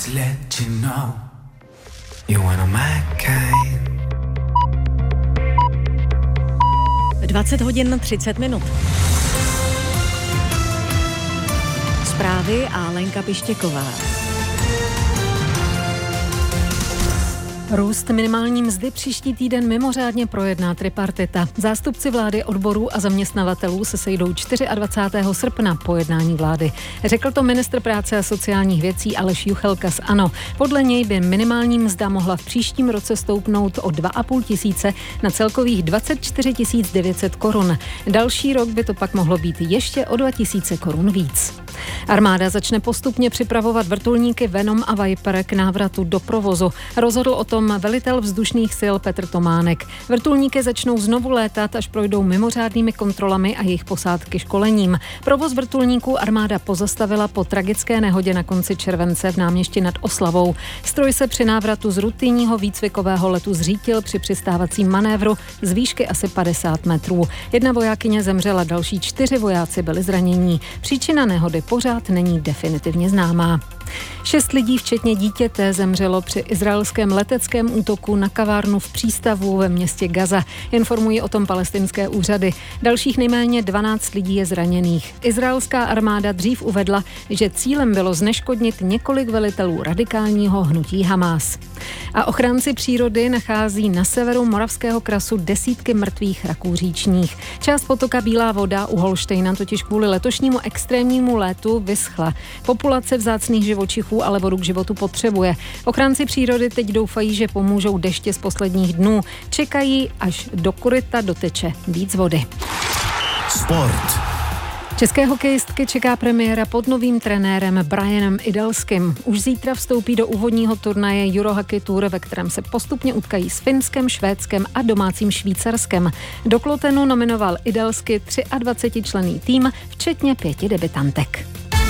just let you know you're one of my kind. 20 hodin 30 minut. Zprávy a Lenka Pištěková. Růst minimální mzdy příští týden mimořádně projedná tripartita. Zástupci vlády, odborů a zaměstnavatelů se sejdou 24. srpna po jednání vlády. Řekl to ministr práce a sociálních věcí Aleš Juchelka z ANO. Podle něj by minimální mzda mohla v příštím roce stoupnout o 2,5 tisíce na celkových 24 900 korun. Další rok by to pak mohlo být ještě o 2 tisíce korun víc. Armáda začne postupně připravovat vrtulníky Venom a Viper k návratu do provozu. Rozhodl o tom velitel vzdušných sil Petr Tománek. Vrtulníky začnou znovu létat, až projdou mimořádnými kontrolami a jejich posádky školením. Provoz vrtulníků armáda pozastavila po tragické nehodě na konci července v Náměšti nad Oslavou. Stroj se při návratu z rutinního výcvikového letu zřítil při přistávacím manévru z výšky asi 50 metrů. Jedna vojákyně zemřela, další 4 vojáci byli zranění. Příčina nehody pořád není definitivně známá. 6 lidí, včetně dítěte, zemřelo při izraelském leteckém útoku na kavárnu v přístavu ve městě Gaza. Informují o tom palestinské úřady. Dalších nejméně 12 lidí je zraněných. Izraelská armáda dřív uvedla, že cílem bylo zneškodnit několik velitelů radikálního hnutí Hamás. A ochránci přírody nachází na severu Moravského krasu desítky mrtvých raků říčních. Část potoka Bílá voda u Holštejna totiž kvůli letošnímu extrémnímu létu vyschla. Populace vzácných živočichů ale vodu k životu potřebuje. Ochránci přírody teď doufají, že pomůžou deště z posledních dnů. Čekají, až do koryta doteče víc vody. Sport. České hokejistky čeká premiéra pod novým trenérem Brianem Idalským. Už zítra vstoupí do úvodního turnaje Eurohockey Tour, ve kterém se postupně utkají s Finskem, Švédskem a domácím Švýcarskem. Do Klotenu nominoval Idalsky 23členný tým, včetně 5 debutantek.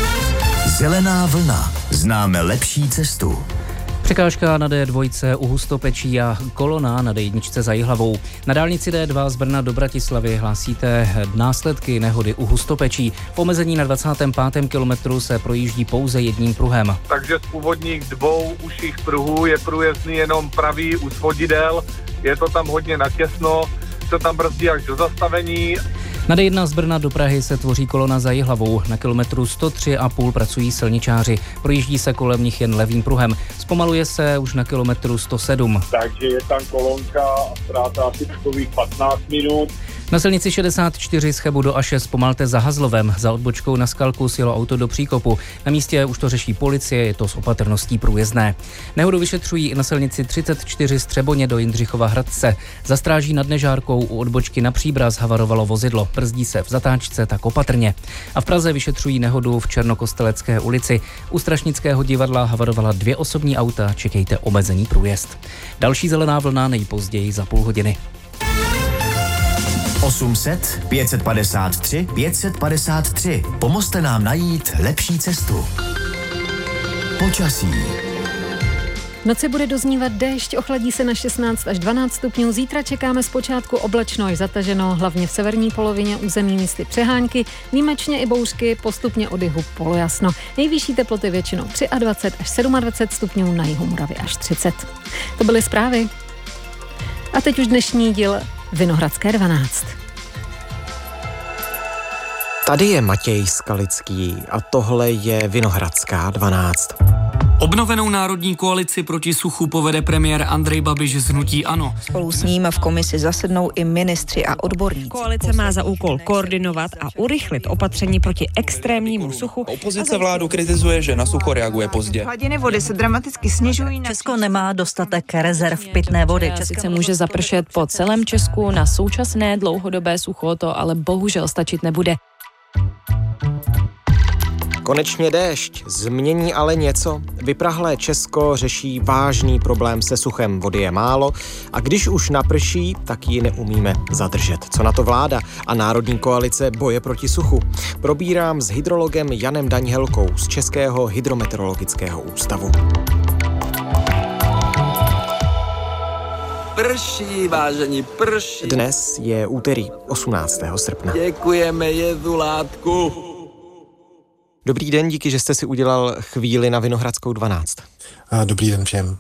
Zelená vlna. Známe lepší cestu. Překážka na D2 u Hustopečí a kolona na D1 za Jihlavou. Na dálnici D2 z Brna do Bratislavy hlásíte následky nehody u Hustopečí. V omezení na 25. kilometru se projíždí pouze jedním pruhem. Takže z původních 2 užších pruhů je průjezdný jenom pravý u svodidel. Je to tam hodně natěsno, se tam brzdí až do zastavení. Na D1 z Brna do Prahy se tvoří kolona za Jihlavou. Na kilometru 103,5 pracují silničáři. Projíždí se kolem nich jen levým pruhem. Zpomaluje se už na kilometru 107. Takže je tam kolonka a ztráta asi takových 15 minut. Na silnici 64 z Chebu do Aše zpomalte za Hazlovem. Za odbočkou na Skalku sjelo auto do příkopu. Na místě už to řeší policie, je to s opatrností průjezdné. Nehodu vyšetřují i na silnici 34 z Třeboně do Jindřichova Hradce. Za stráží nad Nežárkou u odbočky na Příbraz havarovalo vozidlo. Brzdí se v zatáčce, tak opatrně. A v Praze vyšetřují nehodu v Černokostelecké ulici. U Strašnického divadla havarovala 2 osobní auta, čekejte omezený průjezd. Další zelená vlna nejpozději za půl hodiny. 800 553 553. Pomozte nám najít lepší cestu. Počasí. V noci bude doznívat déšť, ochladí se na 16 až 12 stupňů. Zítra čekáme zpočátku oblačno až zataženo, hlavně v severní polovině území místy přehánky, výjimečně i bouřky, postupně od jihu polojasno. Nejvyšší teploty většinou 23 až 27 stupňů, na jihu Moravy až 30. To byly zprávy. A teď už dnešní díl Vinohradské 12. Tady je Matěj Skalický a tohle je Vinohradská 12. Obnovenou národní koalici proti suchu povede premiér Andrej Babiš z hnutí ANO. Spolu s ním v komisi zasednou i ministři a odborníci. Koalice má za úkol koordinovat a urychlit opatření proti extrémnímu suchu. Opozice vládu kritizuje, že na sucho reaguje pozdě. Hladiny vody se dramaticky snižují. Česko nemá dostatek rezerv pitné vody. Sice může zapršet po celém Česku, na současné dlouhodobé sucho to ale bohužel stačit nebude. Konečně déšť, změní ale něco. Vyprahlé Česko řeší vážný problém se suchem. Vody je málo a když už naprší, tak ji neumíme zadržet. Co na to vláda a Národní koalice boje proti suchu? Probírám s hydrologem Janem Daňhelkou z Českého hydrometeorologického ústavu. Prší, vážení, prší. Dnes je úterý 18. srpna. Děkujeme Jezulátku. Dobrý den, díky, že jste si udělal chvíli na Vinohradskou 12. Dobrý den všem.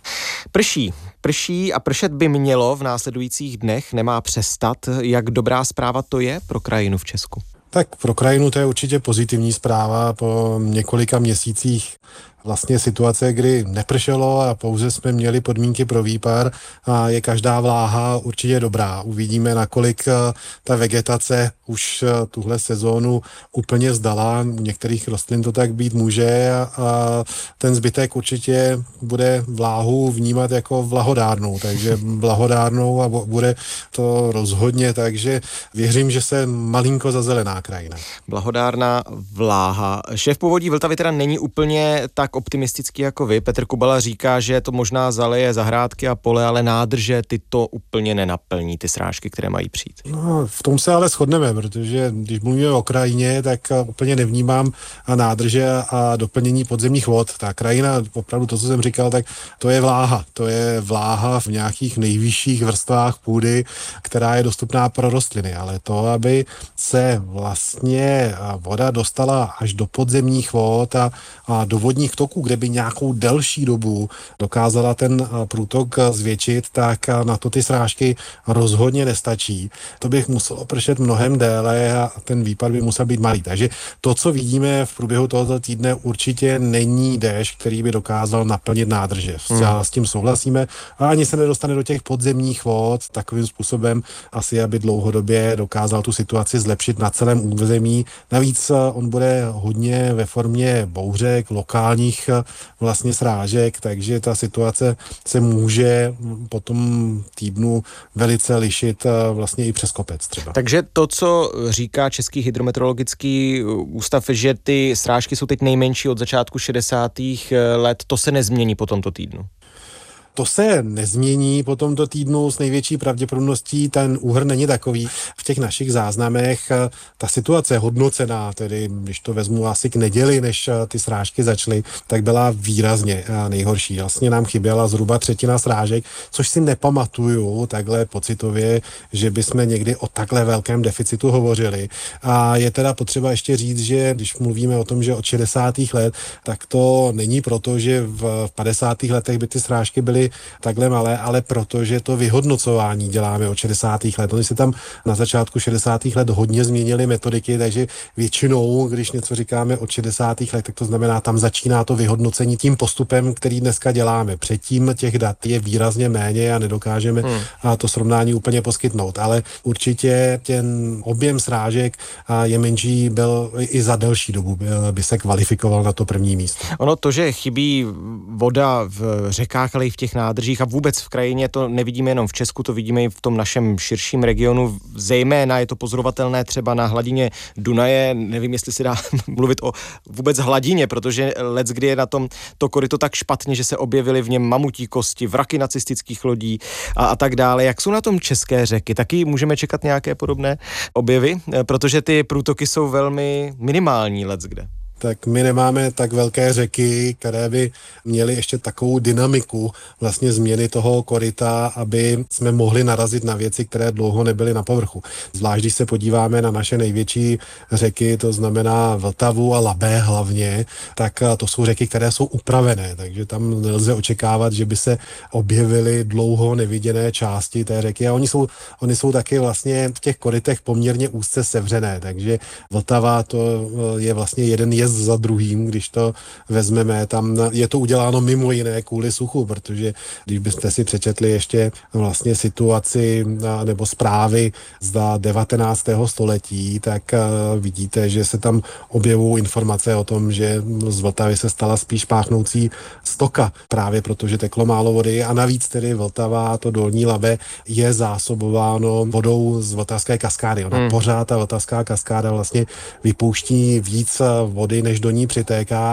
Prší a pršet by mělo v následujících dnech, nemá přestat. Jak dobrá zpráva to je pro krajinu v Česku? Tak pro krajinu to je určitě pozitivní zpráva po několika měsících vlastně situace, kdy nepršelo a pouze jsme měli podmínky pro výpar a je každá vláha určitě dobrá. Uvidíme, nakolik ta vegetace už tuhle sezónu úplně zdala. U některých rostlin to tak být může a ten zbytek určitě bude vláhu vnímat jako vlahodárnou, takže blahodárnou a bude to rozhodně, takže věřím, že se malinko zazelená krajina. Blahodárná vláha. Šéf Povodí Vltavy teda není úplně tak optimistický jako vy. Petr Kubala říká, že to možná zaleje zahrádky a pole, ale nádrže ty to úplně nenaplní, ty srážky, které mají přijít. No, v tom se ale shodneme, protože když mluvíme o krajině, tak úplně nevnímám nádrže a doplnění podzemních vod. Ta krajina, opravdu to, co jsem říkal, tak to je vláha. To je vláha v nějakých nejvyšších vrstvách půdy, která je dostupná pro rostliny, ale to, aby se vlastně voda dostala až do podzemních vod a do vodních toků, kde by nějakou delší dobu dokázala ten průtok zvětšit, tak na to ty srážky rozhodně nestačí. To bych muselo pršet mnohem déle a ten výpad by musel být malý. Takže to, co vidíme v průběhu tohoto týdne, určitě není déšť, který by dokázal naplnit nádrže. S tím souhlasíme a ani se nedostane do těch podzemních vod takovým způsobem asi, aby dlouhodobě dokázal tu situaci zlepšit na celém území. Navíc on bude hodně ve formě bouřek, lokálních vlastně srážek, takže ta situace se může po tom týdnu velice lišit vlastně i přes kopec třeba. Takže to, co říká Český hydrometeorologický ústav, že ty srážky jsou teď nejmenší od začátku 60. let, to se nezmění po tomto týdnu? To se nezmění po tomto týdnu s největší pravděpodobností, ten úhrn není takový. V těch našich záznamech ta situace hodnocená, tedy když to vezmu asi k neděli, než ty srážky začaly, tak byla výrazně nejhorší. Vlastně nám chyběla zhruba 1/3 srážek, což si nepamatuju takhle pocitově, že bychom někdy o takhle velkém deficitu hovořili. A je teda potřeba ještě říct, že když mluvíme o tom, že od 60. let, tak to není proto, že v 50. letech by ty srážky byly takhle malé, ale protože to vyhodnocování děláme od 60. let. Oni se tam na začátku 60. let hodně změnily metodiky, takže většinou, když něco říkáme od 60. let, tak to znamená, tam začíná to vyhodnocení tím postupem, který dneska děláme. Předtím těch dat je výrazně méně a nedokážeme to srovnání úplně poskytnout, ale určitě ten objem srážek je menší, byl i za delší dobu by se kvalifikoval na to první místo. Ono to, že chybí voda v řekách, ale i v těch nádržích a vůbec v krajině, to nevidíme jenom v Česku, to vidíme i v tom našem širším regionu. Zejména je to pozorovatelné třeba na hladině Dunaje. Nevím, jestli se dá mluvit o vůbec hladině, protože leckdy je na tom to koryto tak špatně, že se objevily v něm mamutí kosti, vraky nacistických lodí a tak dále. Jak jsou na tom české řeky? Taky můžeme čekat nějaké podobné objevy, protože ty průtoky jsou velmi minimální leckde. Tak my nemáme tak velké řeky, které by měly ještě takovou dynamiku vlastně změny toho koryta, aby jsme mohli narazit na věci, které dlouho nebyly na povrchu. Zvlášť, když se podíváme na naše největší řeky, to znamená Vltavu a Labé hlavně, tak to jsou řeky, které jsou upravené, takže tam nelze očekávat, že by se objevily dlouho neviděné části té řeky a oni jsou taky vlastně v těch korytech poměrně úzce sevřené, takže Vltava to je vlastně jeden jezd za druhým, když to vezmeme, tam je to uděláno mimo jiné kvůli suchu, protože když byste si přečetli ještě vlastně situaci nebo zprávy z 19. století, tak vidíte, že se tam objevují informace o tom, že z Vltavy se stala spíš páchnoucí stoka, právě protože teklo málo vody a navíc tedy Vltava, to dolní Labe, je zásobováno vodou z Vltavské kaskády. Ona pořád ta Vltavská kaskáda vlastně vypouští víc vody, než do ní přitéká.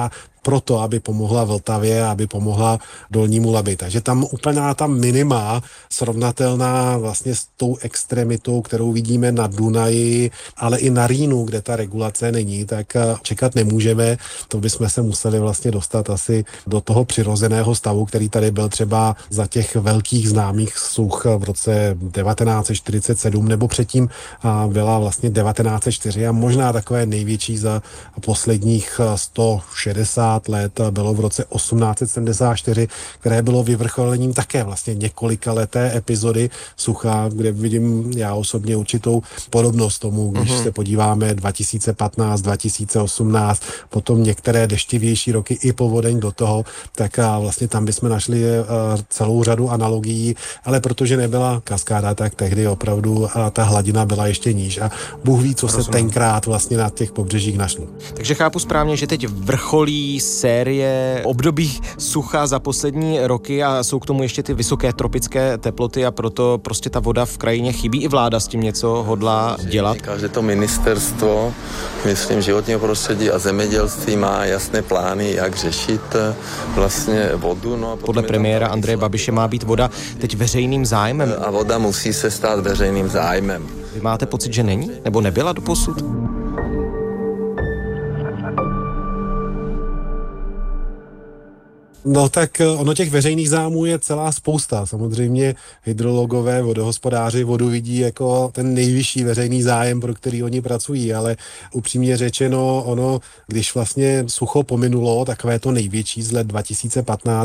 proto, aby pomohla Vltavě, aby pomohla Dolnímu Labi. Takže tam úplná ta minima srovnatelná vlastně s tou extremitou, kterou vidíme na Dunaji, ale i na Rýnu, kde ta regulace není, tak čekat nemůžeme. To bychom se museli vlastně dostat asi do toho přirozeného stavu, který tady byl třeba za těch velkých známých such v roce 1947 nebo předtím byla vlastně 1904 a možná takové největší za posledních 160 let bylo v roce 1874, které bylo vyvrcholením také vlastně několikaleté epizody sucha, kde vidím já osobně určitou podobnost tomu, když se podíváme 2015, 2018, potom některé deštivější roky i povodeň do toho, tak vlastně tam bychom našli celou řadu analogií, ale protože nebyla kaskáda, tak tehdy opravdu ta hladina byla ještě níž a Bůh ví, co se tenkrát vlastně na těch pobřežích našlo. Takže chápu správně, že teď vrcholí série období sucha za poslední roky a jsou k tomu ještě ty vysoké tropické teploty a proto prostě ta voda v krajině chybí. I vláda s tím něco hodlá dělat? Každé to ministerstvo, myslím, životního prostředí a zemědělství má jasné plány, jak řešit vlastně vodu. No a podle premiéra Andreje Babiše má být voda teď veřejným zájmem. A voda musí se stát veřejným zájmem. Vy máte pocit, že není? Nebo nebyla doposud? No tak ono těch veřejných zájmů je celá spousta. Samozřejmě hydrologové, vodohospodáři vodu vidí jako ten nejvyšší veřejný zájem, pro který oni pracují, ale upřímně řečeno, ono, když vlastně sucho pominulo, takové to největší z let 2015,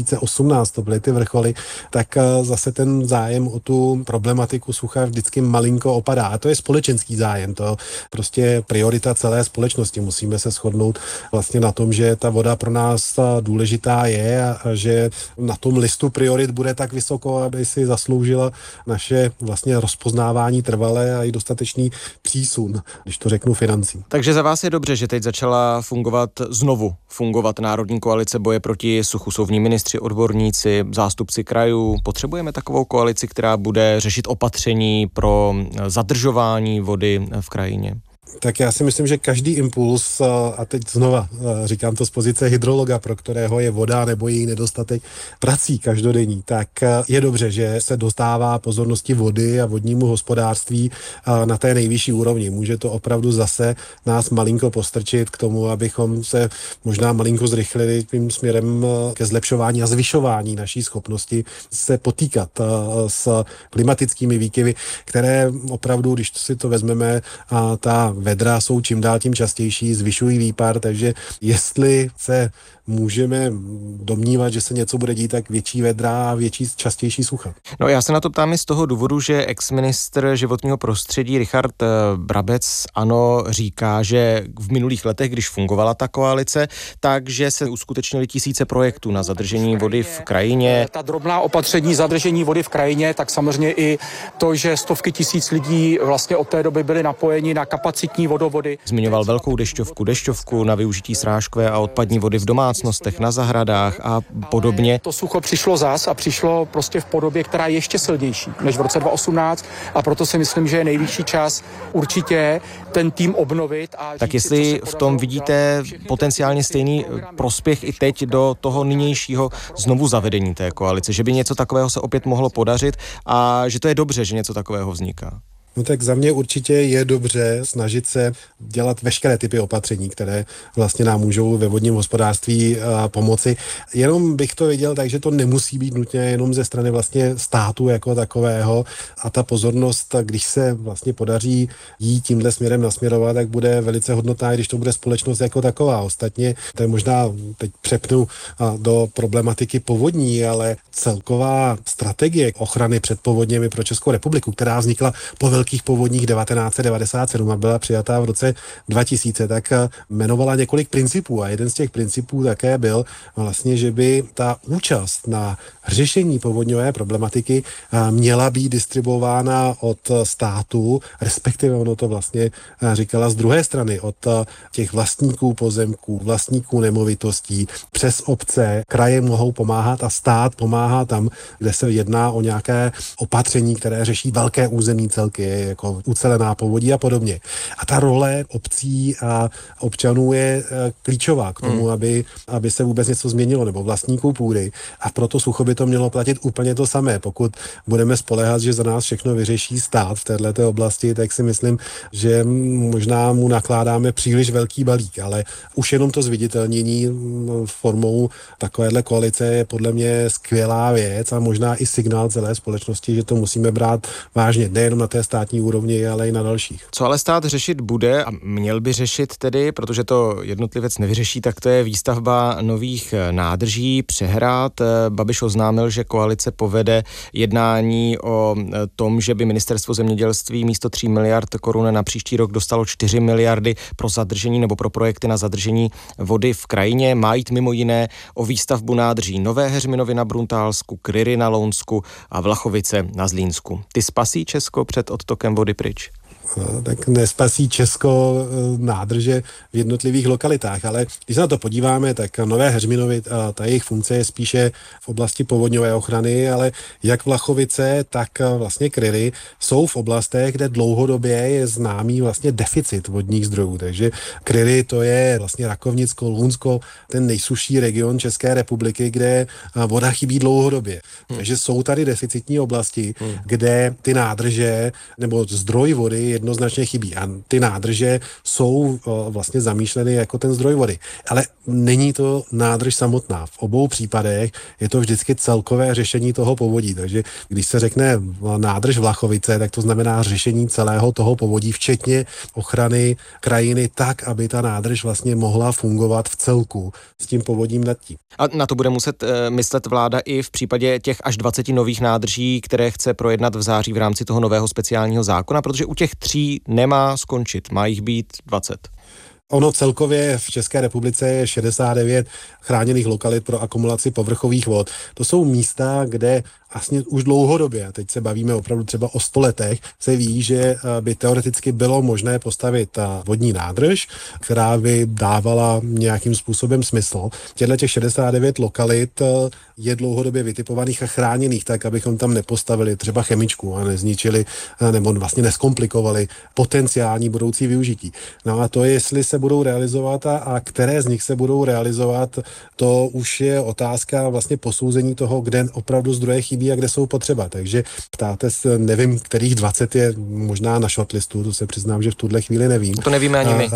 2018, to byly ty vrcholy, tak zase ten zájem o tu problematiku sucha vždycky malinko opadá. A to je společenský zájem, to prostě priorita celé společnosti. Musíme se shodnout vlastně na tom, že ta voda pro nás důležitá je a že na tom listu priorit bude tak vysoko, aby si zasloužila naše vlastně rozpoznávání trvalé a i dostatečný přísun, když to řeknu financí. Takže za vás je dobře, že teď začala znovu fungovat Národní koalice boje proti suchu. Jsou v ní ministři, odborníci, zástupci krajů. Potřebujeme takovou koalici, která bude řešit opatření pro zadržování vody v krajině? Tak já si myslím, že každý impuls, a teď znova říkám to z pozice hydrologa, pro kterého je voda nebo její nedostatek prací každodenní, tak je dobře, že se dostává pozornosti vody a vodnímu hospodářství na té nejvyšší úrovni. Může to opravdu zase nás malinko postrčit k tomu, abychom se možná malinko zrychlili tím směrem ke zlepšování a zvyšování naší schopnosti se potýkat s klimatickými výkyvy, které opravdu, když si to vezmeme, ta vedra jsou čím dál tím častější, zvyšují výpar, takže jestli se můžeme domnívat, že se něco bude dít, tak větší vedra a častější sucha. No já se na to ptám i z toho důvodu, že exministr životního prostředí Richard Brabec říká, že v minulých letech, když fungovala ta koalice, takže se uskutečnily tisíce projektů na zadržení vody v krajině. Ta drobná opatření zadržení vody v krajině, tak samozřejmě i to, že stovky tisíc lidí vlastně od té doby byly napojeni na kapacitní vodovody. Zmiňoval velkou dešťovku na využití srážkové a odpadní vody v domácnostech, na zahradách a podobně. To sucho přišlo zas a přišlo prostě v podobě, která je ještě silnější než v roce 2018 a proto si myslím, že je nejvyšší čas určitě ten tým obnovit. Tak jestli v tom vidíte potenciálně stejný prospěch i teď do toho nynějšího znovu zavedení té koalice, že by něco takového se opět mohlo podařit a že to je dobře, že něco takového vzniká. No tak za mě určitě je dobře snažit se dělat veškeré typy opatření, které vlastně nám můžou ve vodním hospodářství pomoci. Jenom bych to viděl tak, že to nemusí být nutně jenom ze strany vlastně státu jako takového a ta pozornost, když se vlastně podaří jí tímhle směrem nasměrovat, tak bude velice hodnotná, když to bude společnost jako taková. Ostatně to je možná, teď přepnu do problematiky povodní, ale celková strategie ochrany před povodněmi pro Českou republiku, která vznikla po velkých povodních 1997 a byla přijatá v roce 2000, tak jmenovala několik principů a jeden z těch principů také byl vlastně, že by ta účast na řešení povodňové problematiky měla být distribuována od státu, respektive ono to vlastně říkala z druhé strany, od těch vlastníků pozemků, vlastníků nemovitostí, přes obce, kraje mohou pomáhat a stát pomáhá tam, kde se jedná o nějaké opatření, které řeší velké územní celky. je jako ucelená povodí a podobně. A ta role obcí a občanů je klíčová k tomu, aby se vůbec něco změnilo, nebo vlastníků půdy. A proto sucho by to mělo platit úplně to samé. Pokud budeme spoléhat, že za nás všechno vyřeší stát v této oblasti, tak si myslím, že možná mu nakládáme příliš velký balík, ale už jenom to zviditelnění formou takovéhle koalice je podle mě skvělá věc a možná i signál celé společnosti, že to musíme brát vážně, nejenom na té státní úrovni, ale i na dalších. Co ale stát řešit bude a měl by řešit tedy, protože to jednotlivec nevyřeší, tak to je výstavba nových nádrží, přehrad. Babiš oznámil, že koalice povede jednání o tom, že by ministerstvo zemědělství místo 3 miliard korun na příští rok dostalo 4 miliardy pro zadržení nebo pro projekty na zadržení vody v krajině. Má jít mimo jiné o výstavbu nádrží Nové Heřminovy na Bruntálsku, Kryry na Lounsku a Vlachovice na Zlínsku. Ty spasí Česko před odtokem vody pryč? Tak nespasí Česko nádrže v jednotlivých lokalitách, ale když se na to podíváme, tak Nové Heřminovy, ta jejich funkce je spíše v oblasti povodňové ochrany, ale jak Vlachovice, tak vlastně Kryry jsou v oblastech, kde dlouhodobě je známý vlastně deficit vodních zdrojů, takže Kryry to je vlastně Rakovnicko, Lounsko, ten nejsušší region České republiky, kde voda chybí dlouhodobě. Takže jsou tady deficitní oblasti, kde ty nádrže nebo zdroj vody jednoznačně chybí. A ty nádrže jsou vlastně zamýšleny jako ten zdroj vody. Ale není to nádrž samotná. V obou případech je to vždycky celkové řešení toho povodí. Takže když se řekne nádrž Vlachovice, tak to znamená řešení celého toho povodí, včetně ochrany krajiny tak, aby ta nádrž vlastně mohla fungovat v celku s tím povodím nad tím. A na to bude muset myslet vláda i v případě těch až 20 nových nádrží, které chce projednat v září v rámci toho nového speciálního zákona, protože u těch 3 nemá skončit, má jich být 20. Ono celkově v České republice je 69 chráněných lokalit pro akumulaci povrchových vod. To jsou místa, kde vlastně už dlouhodobě, a teď se bavíme opravdu třeba o 100 letech, se ví, že by teoreticky bylo možné postavit vodní nádrž, která by dávala nějakým způsobem smysl. Těch 69 lokalit je dlouhodobě vytipovaných a chráněných tak, abychom tam nepostavili třeba chemičku a nezničili nebo vlastně neskomplikovali potenciální budoucí využití. No a to, jestli se budou realizovat a které z nich se budou realizovat, to už je otázka vlastně posouzení toho, kde opravdu zdroje chybí a kde jsou potřeba. Takže ptáte se, nevím, kterých 20 je možná na shortlistu, to se přiznám, že v tuhle chvíli nevím. To nevíme ani my.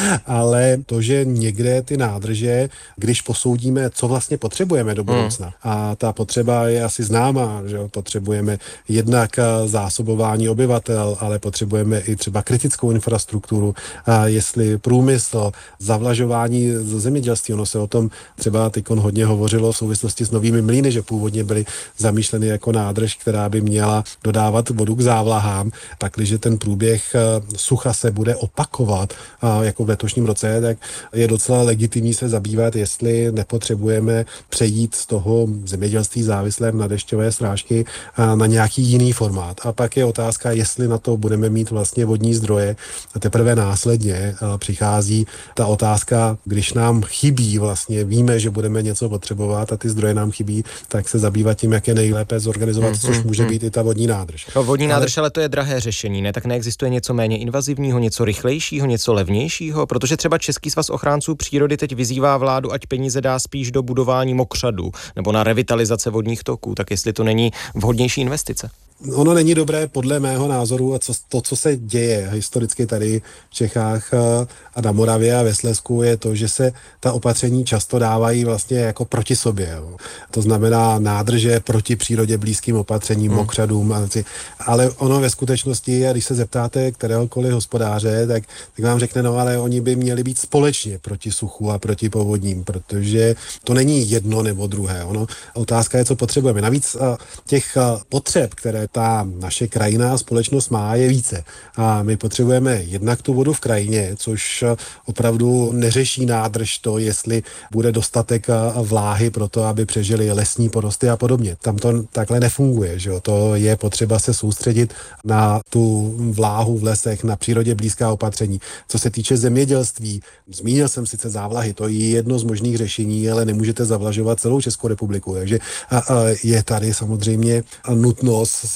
Ale to, že někde ty nádrže, když posoudíme, co vlastně potřebujeme do budoucna, a ta potřeba je asi známá, že potřebujeme jednak zásobování obyvatel, ale potřebujeme i třeba kritickou infrastrukturu, jestli průmysl, zavlažování ze zemědělství, ono se o tom třeba teďkon hodně hovořilo v souvislosti s novými mlýny, že původně byly zamýšleny jako nádrž, která by měla dodávat vodu k závlahám. Pakliže ten průběh sucha se bude opakovat jako v letošním roce, tak je docela legitimní se zabývat, jestli nepotřebujeme přejít z toho zemědělství závislém na dešťové srážky na nějaký jiný formát. A pak je otázka, jestli na to budeme mít vlastně vodní zdroje. A teprve následně přichází ta otázka, když nám chybí vlastně, víme, že budeme něco potřebovat a ty zdroje nám chybí, tak se zabývat tím, jak je nejlépe zorganizovat, což může být i ta vodní nádrž. No, vodní nádrž, ale to je drahé řešení, ne? Tak neexistuje něco méně invazivního, něco rychlejšího, něco levnějšího, protože třeba Český svaz ochránců přírody teď vyzývá vládu, ať peníze dá spíš do budování mokřadů nebo na revitalizace vodních toků, tak jestli to není vhodnější investice. Ono není dobré podle mého názoru a co se děje historicky tady v Čechách a na Moravě a ve Slezsku je to, že se ta opatření často dávají vlastně jako proti sobě. Jo. To znamená nádrže proti přírodě blízkým opatřením, mokřadům. Ale ono ve skutečnosti, a když se zeptáte kteréhokoliv hospodáře, tak vám řekne, no ale oni by měli být společně proti suchu a proti povodním, protože to není jedno nebo druhé. Otázka je, co potřebujeme. Navíc těch potřeb, které ta naše krajina a společnost má, je více. A my potřebujeme jednak tu vodu v krajině, což opravdu neřeší nádrž to, jestli bude dostatek vláhy pro to, aby přežili lesní porosty a podobně. Tam to takhle nefunguje, že jo? To je potřeba se soustředit na tu vláhu v lesech, na přírodě blízká opatření. Co se týče zemědělství, zmínil jsem sice závlahy, to je jedno z možných řešení, ale nemůžete zavlažovat celou Českou republiku. Takže je tady samozřejmě nutnost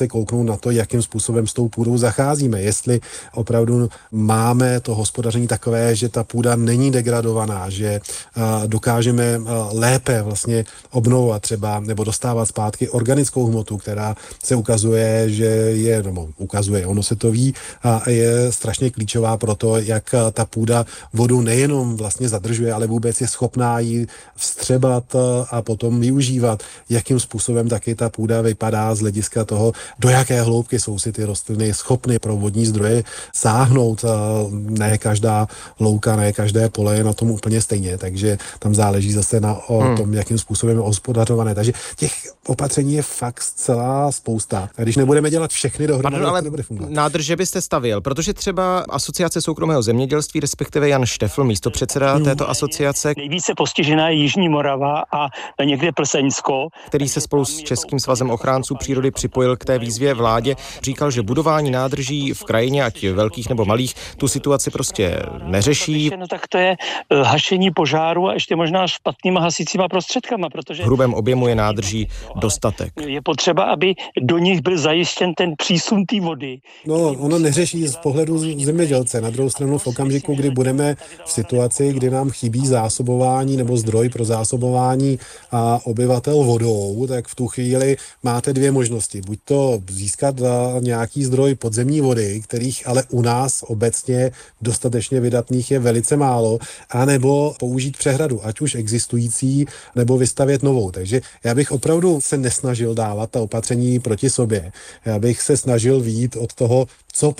se kouknout na to, jakým způsobem s tou půdou zacházíme. Jestli opravdu máme to hospodaření takové, že ta půda není degradovaná, že dokážeme lépe vlastně obnovovat třeba nebo dostávat zpátky organickou hmotu, která se ukazuje, že je, ono se to ví a je strašně klíčová pro to, jak ta půda vodu nejenom vlastně zadržuje, ale vůbec je schopná ji vstřebat a potom využívat, jakým způsobem taky ta půda vypadá z hlediska toho, do jaké hloubky jsou si ty rostliny schopny pro vodní zdroje sáhnout. Ne každá louka, ne každé pole je na tom úplně stejně, takže tam záleží zase na tom, jakým způsobem je hospodařované. Takže těch opatření je fakt celá spousta. A když nebudeme dělat všechny dohromady, ale to nebude fungovat. Nádrže byste stavěl, protože třeba Asociace soukromého zemědělství, respektive Jan Štefl, místopředseda této asociace. Nejvíce postižená je Jižní Morava a někde Plzeňsko, který se spolu s Českým svazem ochránců přírody připojil k té výzvě vládě, říkal, že budování nádrží v krajině, ať velkých nebo malých, tu situaci prostě neřeší. No tak to je hašení požáru a ještě možná špatnýma hasícíma prostředkama, protože v hrubém objemu je nádrží dostatek. Je potřeba, aby do nich byl zajištěn ten přísun té vody. No, ono neřeší z pohledu zemědělce. Na druhou stranu v okamžiku, kdy budeme v situaci, kdy nám chybí zásobování nebo zdroj pro zásobování obyvatel vodou, tak v tu chvíli máte dvě možnosti. Buď to získat nějaký zdroj podzemní vody, kterých ale u nás obecně dostatečně vydatných je velice málo, anebo použít přehradu, ať už existující, nebo vystavět novou. Takže já bych opravdu se nesnažil dávat ta opatření proti sobě. Já bych se snažil vyjít od toho, co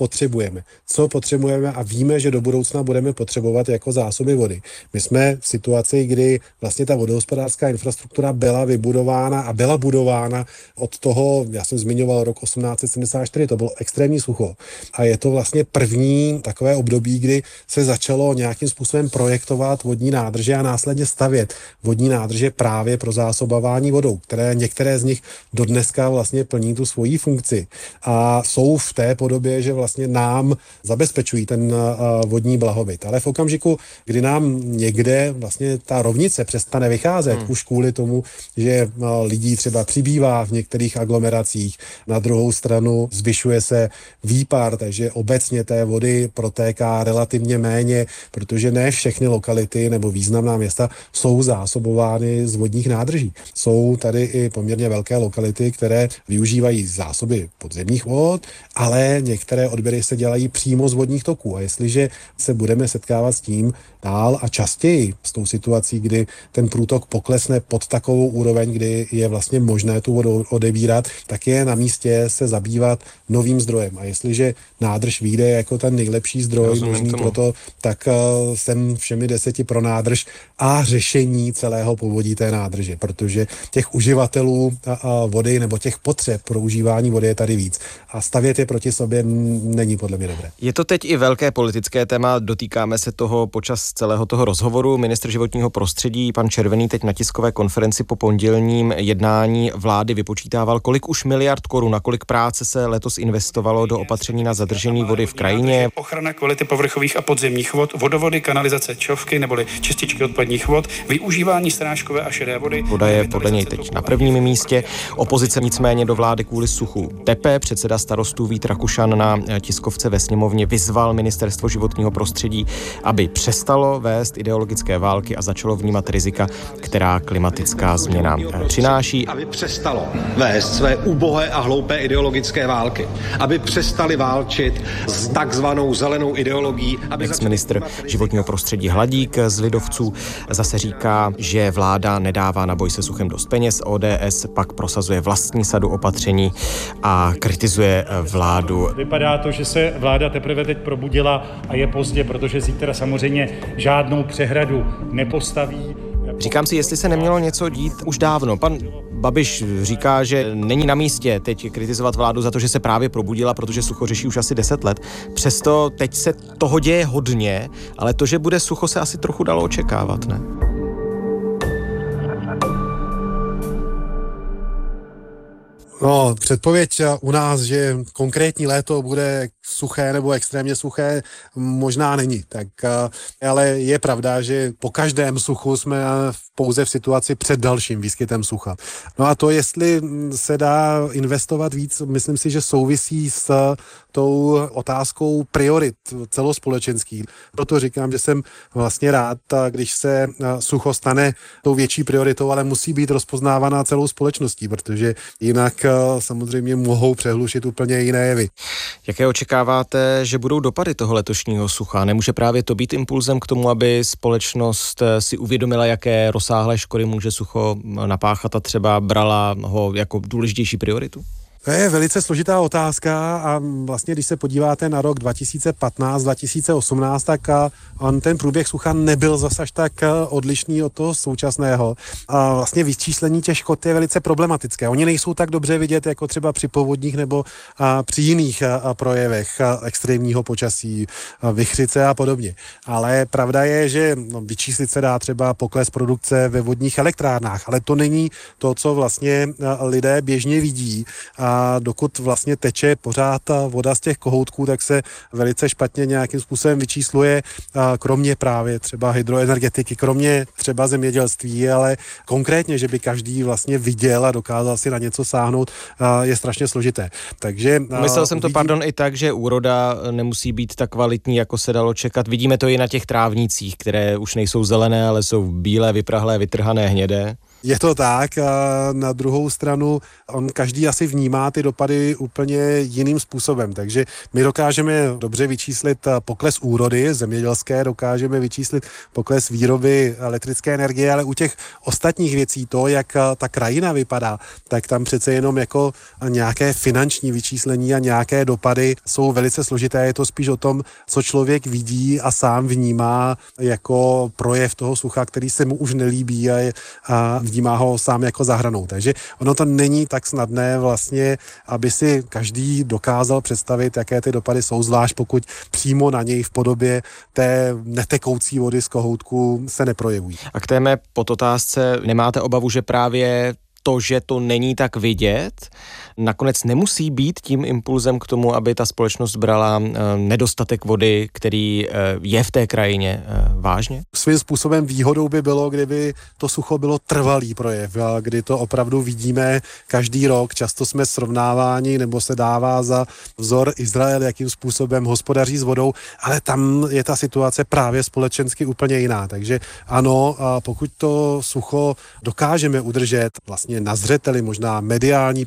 potřebujeme a víme, že do budoucna budeme potřebovat jako zásoby vody. My jsme v situaci, kdy vlastně ta vodohospodářská infrastruktura byla vybudována a byla budována od toho, já jsem zmiňoval rok 1874, to bylo extrémní sucho. A je to vlastně první takové období, kdy se začalo nějakým způsobem projektovat vodní nádrže a následně stavět vodní nádrže právě pro zásobování vodou, které některé z nich dodneska vlastně plní tu svoji funkci a jsou v té podobě, že vlastně nám zabezpečují ten vodní blahobyt. Ale v okamžiku, kdy nám někde vlastně ta rovnice přestane vycházet, už kvůli tomu, že lidí třeba přibývá v některých aglomeracích, na druhou stranu zvyšuje se výpar, takže obecně té vody protéká relativně méně, protože ne všechny lokality nebo významná města jsou zásobovány z vodních nádrží. Jsou tady i poměrně velké lokality, které využívají zásoby podzemních vod, ale některé odběry se dělají přímo z vodních toků. A jestliže se budeme setkávat s tím dál a častěji s tou situací, kdy ten průtok poklesne pod takovou úroveň, kdy je vlastně možné tu vodu odebírat, tak je na místě se zabývat novým zdrojem. A jestliže nádrž vyjde jako ten nejlepší zdroj možný pro to, tak jsem všemi 10 pro nádrž a řešení celého povodí té nádrže, protože těch uživatelů vody nebo těch potřeb pro užívání vody je tady víc. A stavět je proti sobě není podle mě dobré. Je to teď i velké politické téma, dotýkáme se toho počas celého toho rozhovoru. Ministr životního prostředí, pan Červený, teď na tiskové konferenci po pondělním jednání vlády vypočítával, kolik už miliard korun, na kolik práce se letos investovalo do opatření na zadržení vody v krajině. Ochrana kvality povrchových a podzemních vod, vodovody, kanalizace, čovky neboli čističky odpadních vod, využívání srážkové a šedé vody. Voda je podle něj teď na prvním místě. Opozice nicméně do vlády kvůli suchu tepe. Předseda Starostů Vít Rakušan na tiskovce ve sněmovně vyzval ministerstvo životního prostředí, aby přestalo vést ideologické války a začalo vnímat rizika, která klimatická změna přináší. Aby přestalo vést své ubohé a hloupé ideologické války. Aby přestali válčit s takzvanou zelenou ideologií. Ex-ministr životního prostředí Hladík z Lidovců zase říká, že vláda nedává na boj se suchem dost peněz. ODS pak prosazuje vlastní sadu opatření a kritizuje vládu. Vypadá to, že se vláda teprve teď probudila a je pozdě, protože zítra samozřejmě žádnou přehradu nepostaví. Říkám si, jestli se nemělo něco dít už dávno. Pan Babiš říká, že není na místě teď kritizovat vládu za to, že se právě probudila, protože sucho řeší už asi 10 let. Přesto teď se toho děje hodně, ale to, že bude sucho, se asi trochu dalo očekávat, ne? No, předpověď u nás, že konkrétní léto bude suché nebo extrémně suché, možná není. Tak, ale je pravda, že po každém suchu jsme pouze v situaci před dalším výskytem sucha. No a to, jestli se dá investovat víc, myslím si, že souvisí s tou otázkou priorit celospolečenských. Proto říkám, že jsem vlastně rád, když se sucho stane tou větší prioritou, ale musí být rozpoznávaná celou společností, protože jinak samozřejmě mohou přehlušit úplně jiné jevy. Jaké očekáváte, že budou dopady toho letošního sucha? Nemůže právě to být impulzem k tomu, aby společnost si uvědomila, jaké rozsáhlé škody může sucho napáchat a třeba brala ho jako důležitější prioritu? To je velice složitá otázka a vlastně, když se podíváte na rok 2015-2018, tak on ten průběh sucha nebyl zas až tak odlišný od toho současného. A vlastně vyčíslení těch škod je velice problematické. Oni nejsou tak dobře vidět jako třeba při povodních nebo při jiných projevech extrémního počasí, vichřice a podobně. Ale pravda je, že vyčíslit se dá třeba pokles produkce ve vodních elektrárnách, ale to není to, co vlastně lidé běžně vidí. A dokud vlastně teče pořád ta voda z těch kohoutků, tak se velice špatně nějakým způsobem vyčísluje, kromě právě třeba hydroenergetiky, kromě třeba zemědělství, ale konkrétně, že by každý vlastně viděl a dokázal si na něco sáhnout, je strašně složité. Takže myslel jsem to, i tak, že úroda nemusí být tak kvalitní, jako se dalo čekat. Vidíme to i na těch trávnicích, které už nejsou zelené, ale jsou bílé, vyprahlé, vytrhané, hnědé. Je to tak, a na druhou stranu každý asi vnímá ty dopady úplně jiným způsobem, takže my dokážeme dobře vyčíslit pokles úrody zemědělské, dokážeme vyčíslit pokles výroby elektrické energie, ale u těch ostatních věcí, to, jak ta krajina vypadá, tak tam přece jenom jako nějaké finanční vyčíslení a nějaké dopady jsou velice složité. Je to spíš o tom, co člověk vidí a sám vnímá jako projev toho sucha, který se mu už nelíbí a vnímá ho sám jako za hranou. Takže ono to není tak snadné vlastně, aby si každý dokázal představit, jaké ty dopady jsou, zvlášť pokud přímo na něj v podobě té netekoucí vody z kohoutku se neprojevují. A k té mé podotázce, nemáte obavu, že právě to, že to není tak vidět, nakonec nemusí být tím impulzem k tomu, aby ta společnost brala nedostatek vody, který je v té krajině, vážně? Svým způsobem výhodou by bylo, kdyby to sucho bylo trvalý projev, kdy to opravdu vidíme každý rok. Často jsme srovnáváni, nebo se dává za vzor Izrael, jakým způsobem hospodaří s vodou, ale tam je ta situace právě společensky úplně jiná. Takže ano, pokud to sucho dokážeme udržet vlastně na zřeteli, možná mediální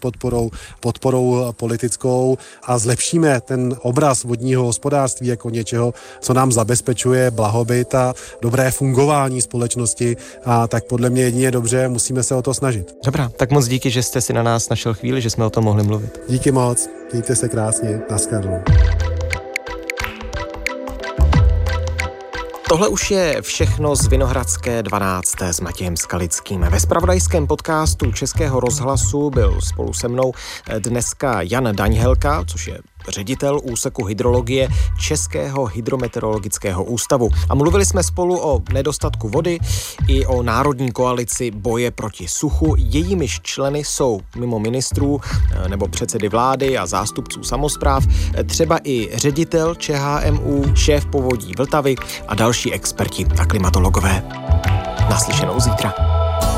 podporou politickou a zlepšíme ten obraz vodního hospodářství jako něčeho, co nám zabezpečuje blahobyt a dobré fungování společnosti, a tak podle mě jedině dobře, musíme se o to snažit. Dobrá, tak moc díky, že jste si na nás našel chvíli, že jsme o tom mohli mluvit. Díky moc, mějte se krásně, naschledanou. Tohle už je všechno z Vinohradské 12. s Matějem Skalickým. Ve zpravodajském podcastu Českého rozhlasu byl spolu se mnou dneska Jan Daňhelka, což je ředitel úseku hydrologie Českého hydrometeorologického ústavu. A mluvili jsme spolu o nedostatku vody i o národní koalici boje proti suchu. Jejímiž členy jsou mimo ministrů nebo předsedy vlády a zástupců samospráv třeba i ředitel ČHMÚ, šéf povodí Vltavy a další experti a klimatologové. Naslyšenou zítra.